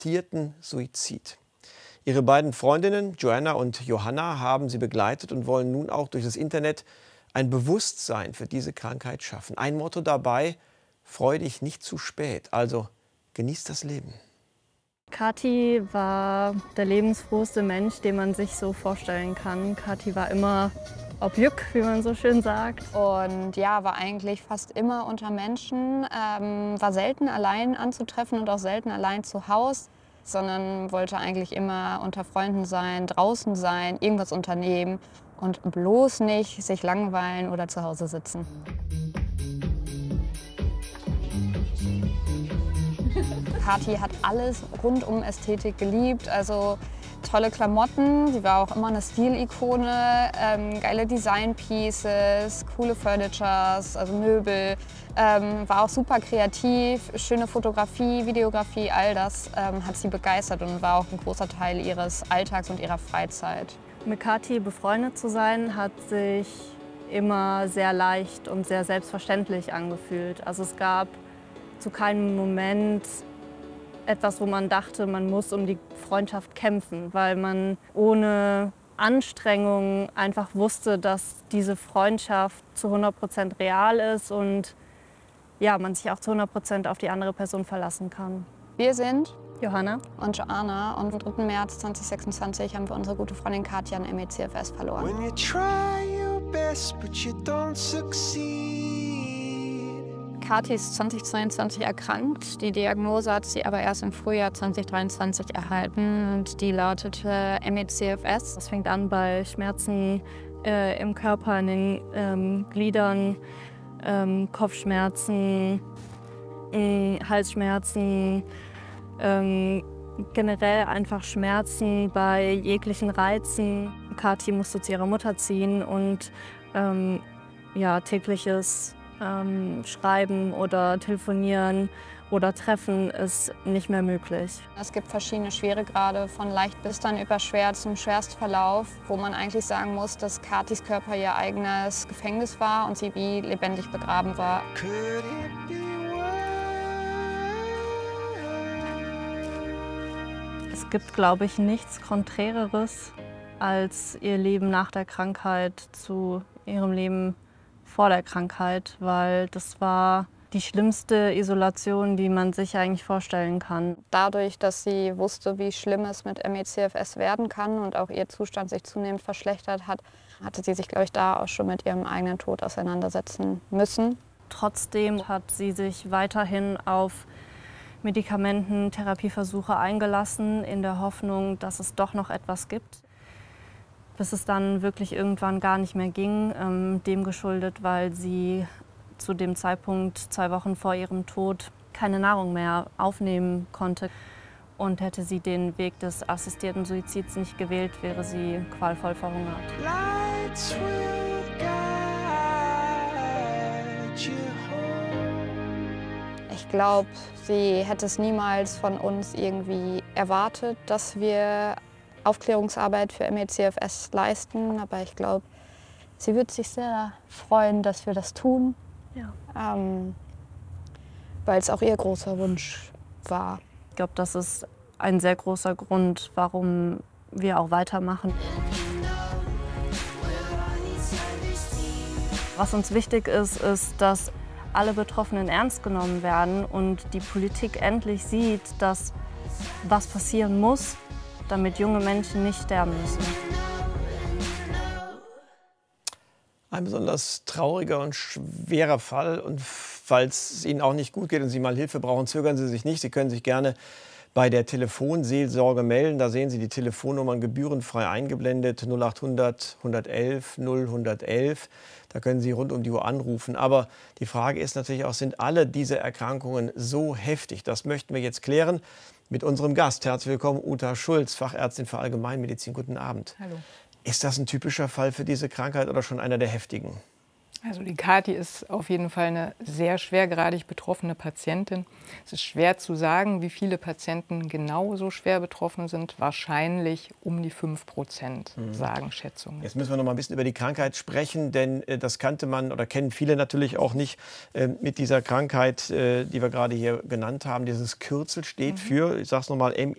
assistierten Suizid. Ihre beiden Freundinnen, Joanna und Johanna, haben sie begleitet und wollen nun auch durch das Internet ein Bewusstsein für diese Krankheit schaffen. Ein Motto dabei: freu dich nicht zu spät, also genieß das Leben. Kathi war der lebensfrohste Mensch, den man sich so vorstellen kann. Kathi war immer ob Jück, wie man so schön sagt. Und ja, war eigentlich fast immer unter Menschen, war selten allein anzutreffen und auch selten allein zu Hause, sondern wollte eigentlich immer unter Freunden sein, draußen sein, irgendwas unternehmen und bloß nicht sich langweilen oder zu Hause sitzen. Kathi hat alles rund um Ästhetik geliebt, also tolle Klamotten, sie war auch immer eine Stilikone, geile Design-Pieces, coole Furnitures, also Möbel, war auch super kreativ, schöne Fotografie, Videografie, all das hat sie begeistert und war auch ein großer Teil ihres Alltags und ihrer Freizeit. Mit Kathi befreundet zu sein, hat sich immer sehr leicht und sehr selbstverständlich angefühlt. Also es gab zu keinem Moment etwas, wo man dachte, man muss um die Freundschaft kämpfen, weil man ohne Anstrengung einfach wusste, dass diese Freundschaft zu 100% real ist und ja, man sich auch zu 100% auf die andere Person verlassen kann. Wir sind Johanna und Joanna und am 3. März 2026 haben wir unsere gute Freundin Kathi an ME/CFS verloren. Kathi ist 2022 erkrankt. Die Diagnose hat sie aber erst im Frühjahr 2023 erhalten und die lautete ME/CFS. Das fängt an bei Schmerzen im Körper, in den Gliedern, Kopfschmerzen, Halsschmerzen, generell einfach Schmerzen bei jeglichen Reizen. Kathi musste zu ihrer Mutter ziehen und ja, tägliches Schreiben oder Telefonieren oder Treffen ist nicht mehr möglich. Es gibt verschiedene Schweregrade, von leicht bis dann über schwer zum Schwerstverlauf, wo man eigentlich sagen muss, dass Kathis Körper ihr eigenes Gefängnis war und sie wie lebendig begraben war. Es gibt, glaube ich, nichts Konträreres als ihr Leben nach der Krankheit zu ihrem Leben vor der Krankheit, weil das war die schlimmste Isolation, die man sich eigentlich vorstellen kann. Dadurch, dass sie wusste, wie schlimm es mit ME/CFS werden kann und auch ihr Zustand sich zunehmend verschlechtert hat, hatte sie sich, glaube ich, da auch schon mit ihrem eigenen Tod auseinandersetzen müssen. Trotzdem hat sie sich weiterhin auf Medikamenten, Therapieversuche eingelassen, in der Hoffnung, dass es doch noch etwas gibt. Bis es dann wirklich irgendwann gar nicht mehr ging, dem geschuldet, weil sie zu dem Zeitpunkt 2 Wochen vor ihrem Tod keine Nahrung mehr aufnehmen konnte. Und hätte sie den Weg des assistierten Suizids nicht gewählt, wäre sie qualvoll verhungert. Ich glaube, sie hätte es niemals von uns irgendwie erwartet, dass wir Aufklärungsarbeit für ME/CFS leisten, aber ich glaube, sie wird sich sehr freuen, dass wir das tun, Ja. weil es auch ihr großer Wunsch war. Ich glaube, das ist ein sehr großer Grund, warum wir auch weitermachen. Was uns wichtig ist, ist, dass alle Betroffenen ernst genommen werden und die Politik endlich sieht, dass was passieren muss, damit junge Menschen nicht sterben müssen. Ein besonders trauriger und schwerer Fall. Und falls es Ihnen auch nicht gut geht und Sie mal Hilfe brauchen, zögern Sie sich nicht. Sie können sich gerne bei der Telefonseelsorge melden. Da sehen Sie die Telefonnummern gebührenfrei eingeblendet. 0800 111 0111. Da können Sie rund um die Uhr anrufen. Aber die Frage ist natürlich auch, sind alle diese Erkrankungen so heftig? Das möchten wir jetzt klären mit unserem Gast. Herzlich willkommen, Uta Schulz, Fachärztin für Allgemeinmedizin. Guten Abend. Hallo. Ist das ein typischer Fall für diese Krankheit oder schon einer der heftigen? Also die Kathi ist auf jeden Fall eine sehr schwergradig betroffene Patientin. Es ist schwer zu sagen, wie viele Patienten genau so schwer betroffen sind. Wahrscheinlich um die 5%, sagen Schätzungen. Jetzt müssen wir noch mal ein bisschen über die Krankheit sprechen, denn das kannte man oder kennen viele natürlich auch nicht mit dieser Krankheit, die wir gerade hier genannt haben. Dieses Kürzel steht für, ich sage es noch mal,